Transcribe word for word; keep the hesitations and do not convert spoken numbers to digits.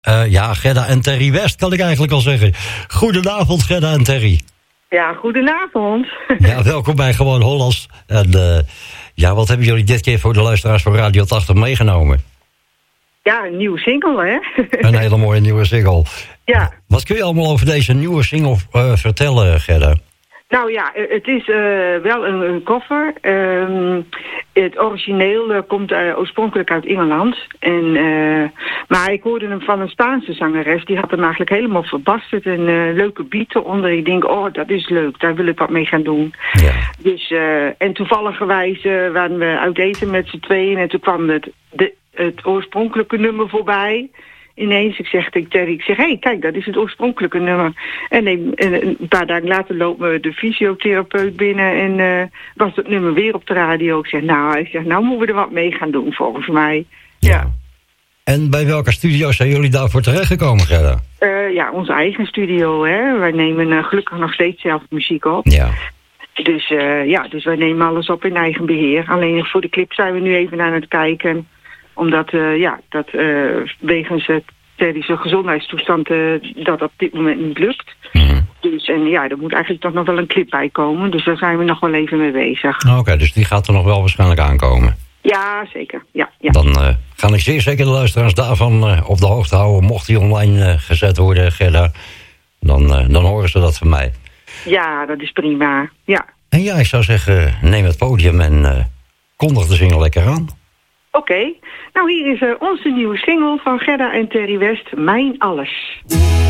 Uh, ja, Gerda en Terry West kan ik eigenlijk al zeggen. Goedenavond, Gerda en Terry. Ja, goedenavond. Ja, welkom bij Gewoon Hollands. En uh, ja, wat hebben jullie dit keer voor de luisteraars van Radio tachtig meegenomen? Ja, een nieuwe single, hè? Een hele mooie nieuwe single. Ja. Wat kun je allemaal over deze nieuwe single uh, vertellen, Gerda? Nou ja, het is uh, wel een, een cover. Um, het origineel uh, komt uh, oorspronkelijk uit Engeland. En, uh, maar ik hoorde hem van een Spaanse zangeres. Die had hem eigenlijk helemaal verbasterd. En uh, leuke beat eronder. Ik denk, oh, dat is leuk. Daar wil ik wat mee gaan doen. Ja. Dus, uh, en toevalligerwijs uh, waren we uit eten met z'n tweeën. En toen kwam het, de, het oorspronkelijke nummer voorbij. Ineens, ik zeg tegen Terry, ik zeg, hé, hey, kijk, dat is het oorspronkelijke nummer. En een, een paar dagen later loopt me de fysiotherapeut binnen en uh, was het nummer weer op de radio. Ik zeg, nou, ik zeg, nou moeten we er wat mee gaan doen, volgens mij. Ja. ja. En bij welke studio zijn jullie daarvoor terechtgekomen, Gerda? Uh, ja, onze eigen studio, hè. Wij nemen uh, gelukkig nog steeds zelf muziek op. Ja. Dus uh, ja, dus wij nemen alles op in eigen beheer. Alleen voor de clip zijn we nu even aan het kijken. Omdat, uh, ja, dat uh, wegens uh, Terry's gezondheidstoestand uh, dat op dit moment niet lukt. Mm-hmm. Dus en ja, er moet eigenlijk toch nog wel een clip bij komen. Dus daar zijn we nog wel even mee bezig. Oké, okay, dus die gaat er nog wel waarschijnlijk aankomen. Ja, zeker. Ja, ja. Dan uh, ga ik zeer zeker de luisteraars daarvan uh, op de hoogte houden. Mocht die online uh, gezet worden, Gerda, dan, uh, dan horen ze dat van mij. Ja, dat is prima. Ja. En ja, ik zou zeggen, neem het podium en uh, kondig de single lekker aan. Oké, okay. Nou hier is uh, onze nieuwe single van Gerda en Terry West, Mijn Alles.